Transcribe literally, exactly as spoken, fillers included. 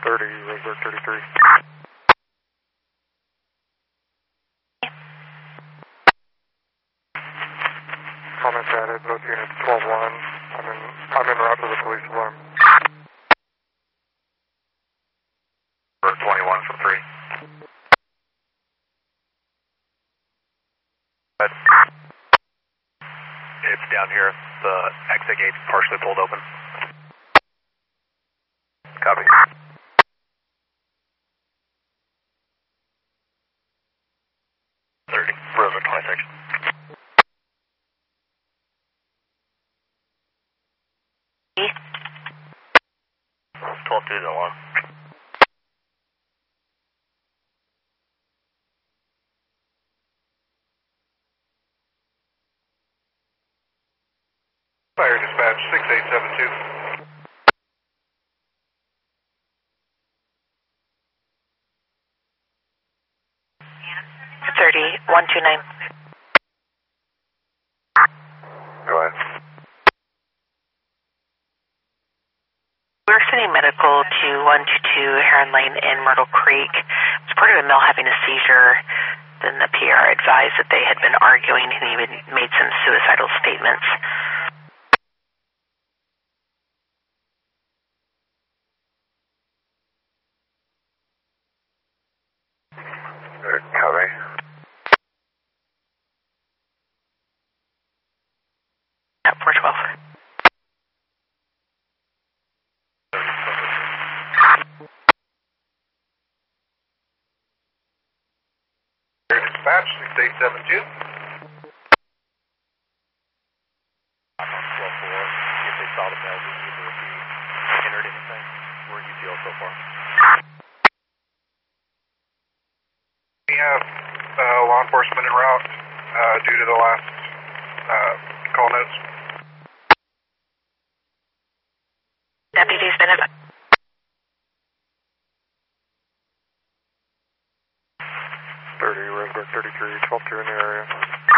thirty, Roseburg thirty-three. Comments added, both units twelve one. I'm in, I'm en route to the police alarm. For twenty-one from three. It's down here. The exit gate's partially pulled open. Copy. thirty. Roseburg twenty-six. twelve two to one. Fire dispatch six eight seven two. thirty, one two nine. Go ahead. We're sending medical to one two two Heron Lane in Myrtle Creek. It's part of a male having a seizure. Then the P R advised that they had been arguing and he had made some suicidal statements. Copy. At four twelve. Dispatch six eight seven two. I'm on twelve four. See if they saw the mail leave or if he entered anything. Where do you feel so far? We have uh, law enforcement en route uh, due to the last uh, call notes. Deputies been advised. thirty, Roseburg thirty-three, twelve two in the area.